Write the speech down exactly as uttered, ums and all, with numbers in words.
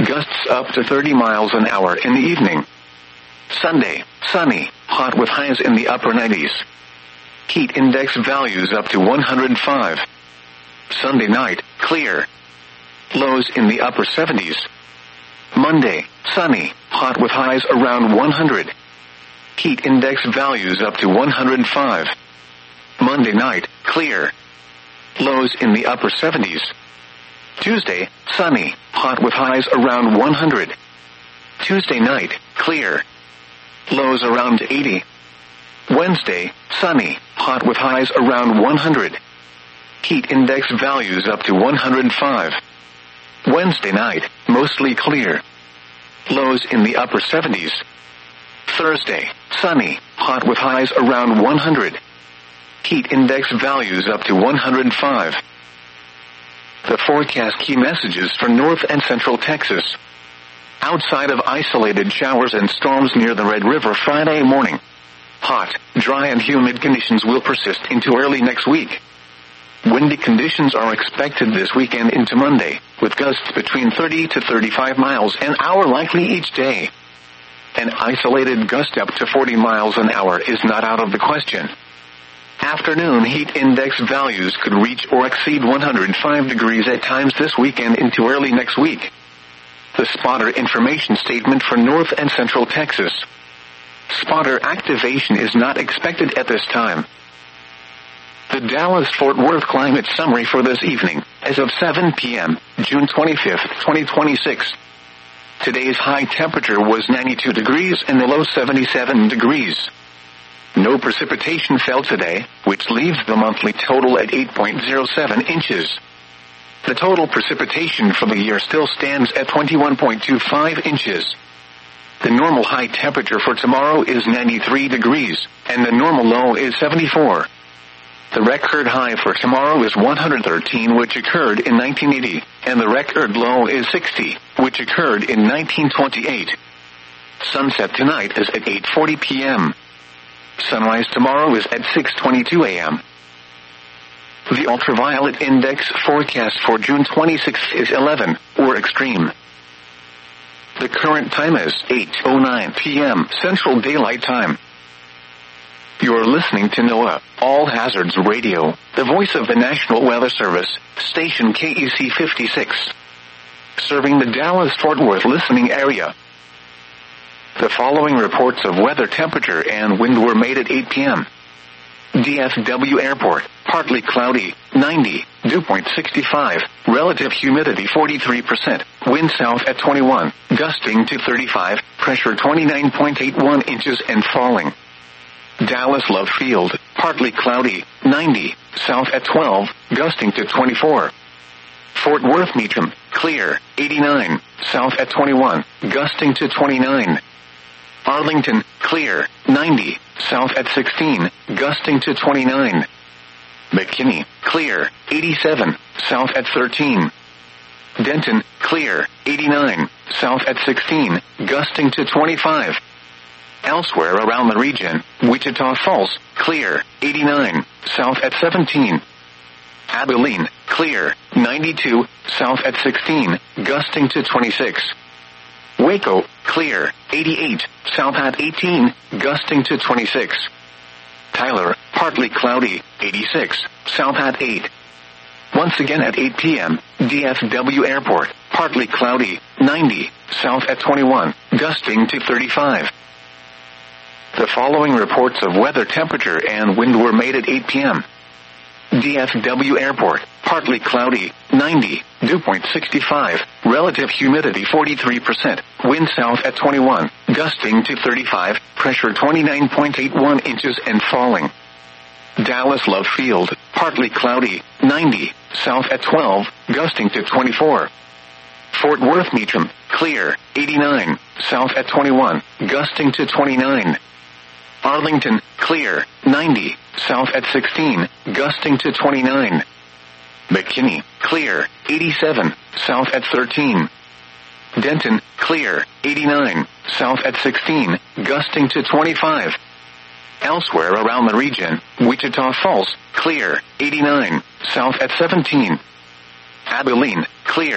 gusts up to thirty miles an hour in the evening. Sunday, sunny, hot with highs in the upper nineties. Heat index values up to one hundred five. Sunday night, clear. Lows in the upper seventies. Monday, sunny, hot with highs around one hundred. Heat index values up to one hundred five. Monday night, clear. Lows in the upper seventies. Tuesday, sunny, hot with highs around one hundred. Tuesday night, clear. Lows around eighty. Wednesday, sunny, hot with highs around one hundred. Heat index values up to one hundred five. Wednesday night, mostly clear. Lows in the upper seventies. Thursday, sunny, hot with highs around one hundred. Heat index values up to one hundred five. The forecast key messages for North and Central Texas. Outside of isolated showers and storms near the Red River Friday morning. Hot, dry and humid conditions will persist into early next week. Windy conditions are expected this weekend into Monday, with gusts between thirty to thirty-five miles an hour likely each day. An isolated gust up to forty miles an hour is not out of the question. Afternoon heat index values could reach or exceed one hundred five degrees at times this weekend into early next week. The spotter information statement for North and Central Texas. Spotter activation is not expected at this time. The Dallas-Fort Worth climate summary for this evening, as of seven p.m., June twenty-fifth, twenty twenty-six. Today's high temperature was ninety-two degrees and the low seventy-seven degrees. No precipitation fell today, which leaves the monthly total at eight point zero seven inches. The total precipitation for the year still stands at twenty-one point two five inches. The normal high temperature for tomorrow is ninety-three degrees, and the normal low is seventy-four. The record high for tomorrow is one hundred thirteen, which occurred in nineteen eighty, and the record low is sixty, which occurred in nineteen twenty-eight. Sunset tonight is at eight forty p.m. Sunrise tomorrow is at six twenty-two a.m. The ultraviolet index forecast for June twenty-sixth is eleven, or extreme. The current time is eight oh nine p.m. Central Daylight Time. You're listening to NOAA, All Hazards Radio, the voice of the National Weather Service, station K E C fifty-six. Serving the Dallas-Fort Worth listening area. The following reports of weather temperature and wind were made at eight p.m. D F W Airport, partly cloudy, ninety, dew point sixty-five, relative humidity forty-three percent, wind south at twenty-one, gusting to thirty-five, pressure twenty-nine point eight one inches and falling. Dallas Love Field, partly cloudy, ninety, south at twelve, gusting to twenty-four. Fort Worth Meacham, clear, eighty-nine, south at twenty-one, gusting to twenty-nine. Arlington, clear, ninety, south at sixteen, gusting to twenty-nine. McKinney, clear, eighty-seven, south at thirteen. Denton, clear, eighty-nine, south at sixteen, gusting to twenty-five. Elsewhere around the region, Wichita Falls, clear, eighty-nine, south at seventeen. Abilene, clear, ninety-two, south at sixteen, gusting to twenty-six. Waco, clear, eighty-eight, south at eighteen, gusting to twenty-six. Tyler, partly cloudy, eighty-six, south at eight. Once again at eight p.m., D F W Airport, partly cloudy, ninety, south at twenty-one, gusting to thirty-five. The following reports of weather temperature and wind were made at eight p.m. D F W Airport, partly cloudy, ninety, dew point sixty-five, relative humidity forty-three percent, wind south at twenty-one, gusting to thirty-five, pressure twenty-nine point eight one inches and falling. Dallas Love Field, partly cloudy, ninety, south at twelve, gusting to twenty-four. Fort Worth Meacham, clear, eighty-nine, south at twenty-one, gusting to twenty-nine. Arlington, clear, ninety, south at sixteen, gusting to twenty-nine. McKinney, clear, eighty-seven, south at thirteen. Denton, clear, eighty-nine, south at sixteen, gusting to twenty-five. Elsewhere around the region, Wichita Falls, clear, eighty-nine, south at seventeen. Abilene, clear.